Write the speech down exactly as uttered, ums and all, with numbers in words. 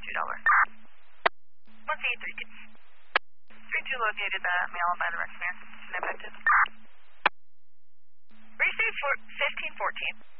two dollars. one C three two. three two located the male by the rescue man. Connected. Receive fifteen fourteen.